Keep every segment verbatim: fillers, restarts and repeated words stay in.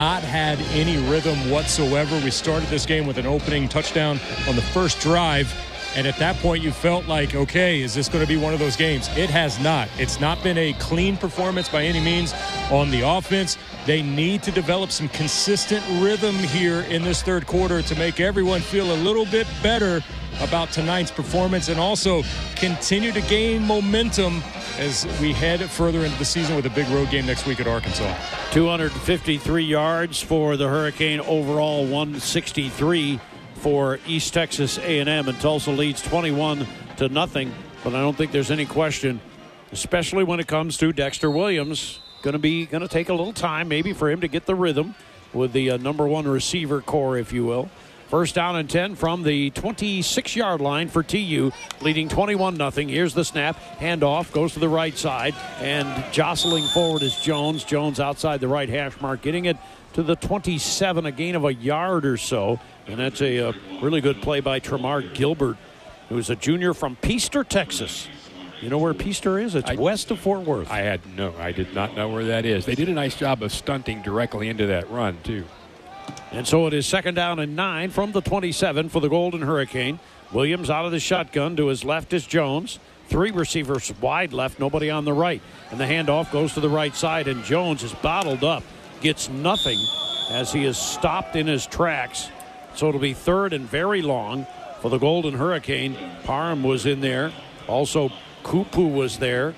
not had any rhythm whatsoever. We started this game with an opening touchdown on the first drive, and at that point you felt like, okay, is this going to be one of those games? It has not. It's not been a clean performance by any means on the offense. They need to develop some consistent rhythm here in this third quarter to make everyone feel a little bit better about tonight's performance, and also continue to gain momentum as we head further into the season with a big road game next week at Arkansas. two hundred fifty-three yards for the Hurricane overall, one sixty-three for East Texas A and M, and Tulsa leads twenty-one to nothing. But I don't think there's any question, especially when it comes to Dexter Williams, going to be going to take a little time maybe for him to get the rhythm with the uh, number one receiver core, if you will. First down and ten from the twenty-six-yard line for T U, leading twenty-one nothing. Here's the snap. Handoff goes to the right side, and jostling forward is Jones. Jones outside the right hash mark, getting it to the twenty-seven, a gain of a yard or so. And that's a, a really good play by Tremar Gilbert, who's a junior from Peaster, Texas. You know where Peaster is? It's I, west of Fort Worth. I had no, I did not know where that is. They did a nice job of stunting directly into that run, too. And so it is second down and nine from the twenty-seven for the Golden Hurricane. Williams out of the shotgun. To his left is Jones. Three receivers wide left, nobody on the right. And the handoff goes to the right side, and Jones is bottled up. Gets nothing as he is stopped in his tracks. So it'll be third and very long for the Golden Hurricane. Parham was in there. Also, Kupu was there.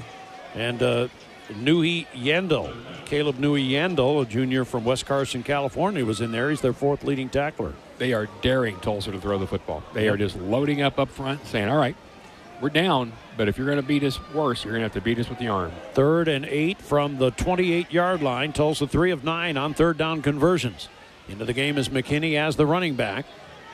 And uh, Nui Yandel. Caleb Nui Yandel, a junior from West Carson, California, was in there. He's their fourth leading tackler. They are daring Tulsa to throw the football. They are just loading up up front, saying, all right, we're down, but if you're going to beat us worse, you're going to have to beat us with the arm. Third and eight from the twenty-eight-yard line. Tulsa three of nine on third down conversions. Into the game is McKinney as the running back.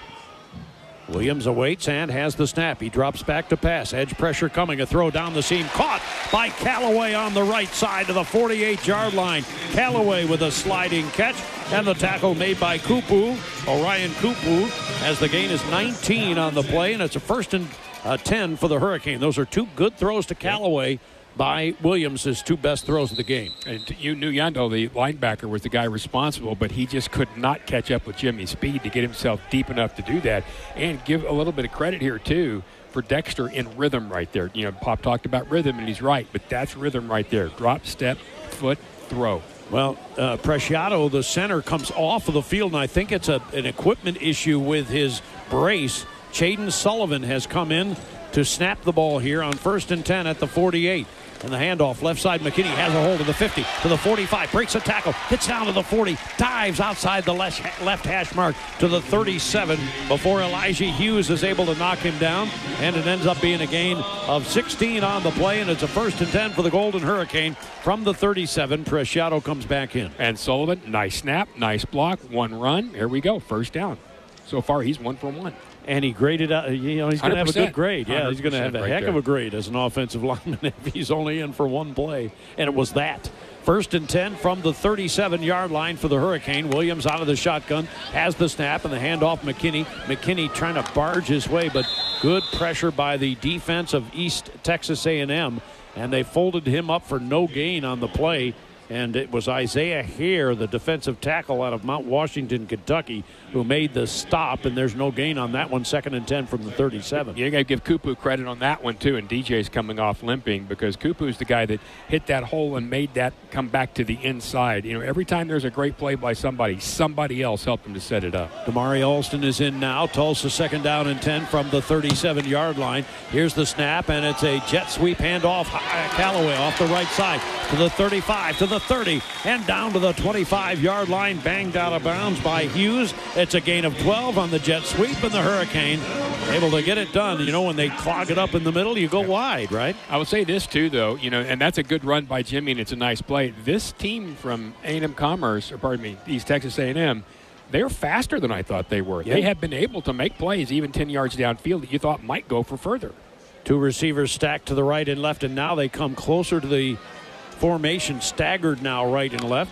Williams awaits and has the snap. He drops back to pass. Edge pressure coming. A throw down the seam. Caught by Callaway on the right side to the forty-eight-yard line. Callaway with a sliding catch. And the tackle made by Kupu, Orion Kupu, as the gain is nineteen on the play. And it's a first and uh, ten for the Hurricane. Those are two good throws to Callaway by Williams, his two best throws of the game. And you knew Yando, the linebacker, was the guy responsible, but he just could not catch up with Jimmy's speed to get himself deep enough to do that. And give a little bit of credit here, too, for Dexter in rhythm right there. You know, Pop talked about rhythm, and he's right, but that's rhythm right there. Drop, step, foot, throw. Well, uh, Preciado, the center, comes off of the field, and I think it's a, an equipment issue with his brace. Chaden Sullivan has come in to snap the ball here on first and ten at the forty-eight. And the handoff, left side, McKinney has a hold of the fifty to the forty-five, breaks a tackle, hits down to the forty, dives outside the left, left hash mark to the thirty-seven before Elijah Hughes is able to knock him down. And it ends up being a gain of sixteen on the play, and it's a first and ten for the Golden Hurricane from the thirty-seven. Preciado comes back in. And Sullivan, nice snap, nice block, one run. Here we go, first down. So far, he's one for one. And he graded out, you know, he's going to have a good grade. Yeah, he's going to have a right heck there. of a grade as an offensive lineman if he's only in for one play. And it was that. First and ten from the thirty-seven-yard line for the Hurricane. Williams out of the shotgun, has the snap, and the handoff McKinney. McKinney trying to barge his way, but good pressure by the defense of East Texas A and M. And they folded him up for no gain on the play. And it was Isaiah Hare, the defensive tackle out of Mount Washington, Kentucky, who made the stop, and there's no gain on that one. Second and ten from the thirty-seven. You got to give Kupu credit on that one, too, and D J's coming off limping because Kupu's the guy that hit that hole and made that come back to the inside. You know, every time there's a great play by somebody, somebody else helped him to set it up. Damari Alston is in now. Tulsa second down and ten from the thirty-seven-yard line. Here's the snap, and it's a jet sweep handoff. Callaway off the right side to the thirty-five, to the thirty, and down to the twenty-five-yard line, banged out of bounds by Hughes. It's a gain of twelve on the jet sweep, and the Hurricane able to get it done. You know, when they clog it up in the middle, you go wide, right? I would say this, too, though, you know, and that's a good run by Jimmy, and it's a nice play. This team from A and M Commerce, or pardon me, East Texas A and M, they're faster than I thought they were. Yep. They have been able to make plays even ten yards downfield that you thought might go for further. Two receivers stacked to the right and left, and now they come closer to the formation, staggered now right and left.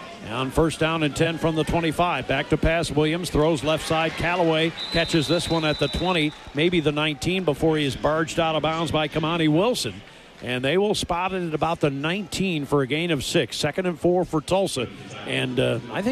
On first down and ten from the twenty-five. Back to pass. Williams throws left side. Callaway catches this one at the twenty, maybe the nineteen, before he is barged out of bounds by Kamani Wilson. And they will spot it at about the nineteen for a gain of six. Second and four for Tulsa And uh, I think